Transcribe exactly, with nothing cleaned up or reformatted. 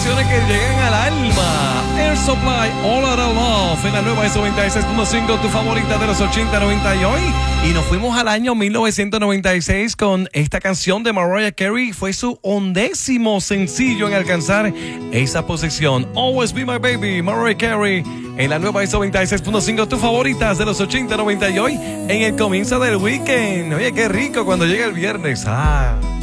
canciones que llegan al alma. Air Supply, All Out of Love, en la nueva noventa y seis punto cinco, tu favorita de los ochenta, noventa y hoy. Y nos fuimos al año mil novecientos noventa y seis con esta canción de Mariah Carey. Fue su undécimo sencillo en alcanzar esa posición. Always Be My Baby, Mariah Carey, en la nueva noventa y seis punto cinco, tus favoritas de los ochenta, noventa y hoy, en el comienzo del weekend. Oye, qué rico cuando llega el viernes. Ah.